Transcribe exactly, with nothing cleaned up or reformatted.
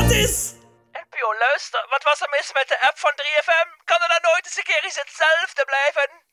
gratis! N P O, luister, wat was er mis met de app van drie F M? Kan er dan nooit eens een keer iets hetzelfde blijven?